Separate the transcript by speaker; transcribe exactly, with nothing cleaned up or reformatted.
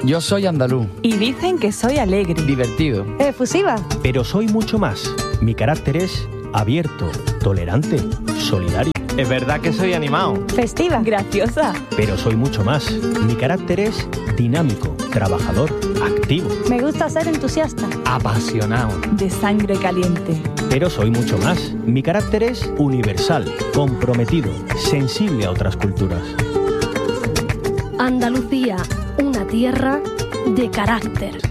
Speaker 1: Yo soy andaluz.
Speaker 2: Y dicen que soy alegre.
Speaker 1: Divertido.
Speaker 3: Efusiva.
Speaker 4: Pero soy mucho más. Mi carácter es abierto, tolerante, solidario.
Speaker 5: Es verdad que soy animado.
Speaker 3: Festiva.
Speaker 2: Graciosa.
Speaker 4: Pero soy mucho más. Mi carácter es dinámico, trabajador, activo.
Speaker 3: Me gusta ser entusiasta.
Speaker 1: Apasionado.
Speaker 2: De sangre caliente.
Speaker 4: Pero soy mucho más. Mi carácter es universal, comprometido, sensible a otras culturas.
Speaker 6: Andalucía, una tierra de carácter.